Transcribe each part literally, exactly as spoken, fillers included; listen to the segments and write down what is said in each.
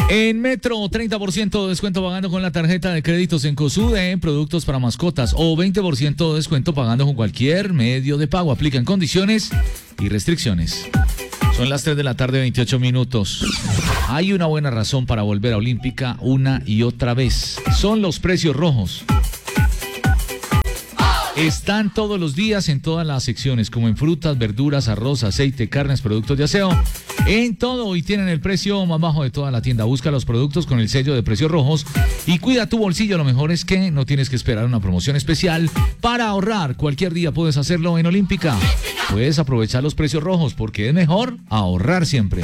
En Metro, treinta por ciento de descuento pagando con la tarjeta de créditos en Cosude en productos para mascotas o veinte por ciento de descuento pagando con cualquier medio de pago. Aplican condiciones y restricciones. Son las tres de la tarde, veintiocho minutos. Hay una buena razón para volver a Olímpica una y otra vez. Son los precios rojos. Están todos los días en todas las secciones, como en frutas, verduras, arroz, aceite, carnes, productos de aseo. En todo y tienen el precio más bajo de toda la tienda. Busca los productos con el sello de precios rojos y cuida tu bolsillo. Lo mejor es que no tienes que esperar una promoción especial para ahorrar. Cualquier día puedes hacerlo en Olímpica. Puedes aprovechar los precios rojos porque es mejor ahorrar siempre.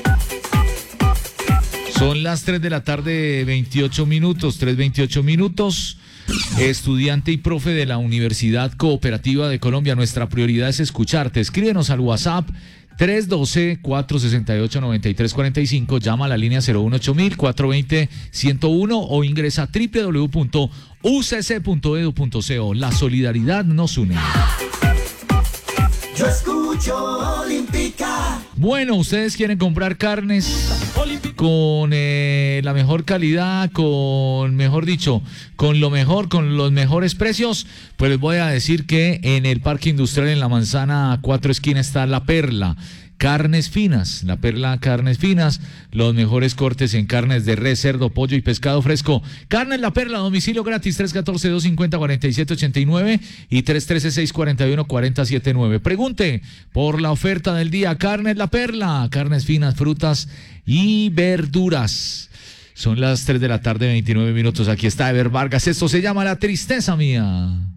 Son las tres de la tarde, veintiocho minutos, tres veintiocho minutos. Estudiante y profe de la Universidad Cooperativa de Colombia, nuestra prioridad es escucharte. Escríbenos al WhatsApp tres uno dos, cuatro seis ocho, nueve tres cuatro cinco, llama a la línea cero uno ocho mil, cuatro dos cero, uno cero uno o ingresa a doble u doble u doble u punto u c c punto e d u punto co. La solidaridad nos une. Yo escucho Olímpica. Bueno, ustedes quieren comprar carnes con eh, la mejor calidad, con, mejor dicho, con lo mejor, con los mejores precios, pues les voy a decir que en el Parque Industrial en la Manzana Cuatro Esquinas está La Perla. Carnes finas, La Perla Carnes Finas, los mejores cortes en carnes de res, cerdo, pollo y pescado fresco. Carnes La Perla, domicilio gratis, tres uno cuatro, dos cinco cero, cuatro siete ocho nueve y tres uno tres, seis cuatro uno, cuatro siete nueve. Pregunte por la oferta del día. Carnes La Perla, carnes finas, frutas y verduras. Son las tres de la tarde, veintinueve minutos. Aquí está Ever Vargas. Esto se llama La Tristeza Mía.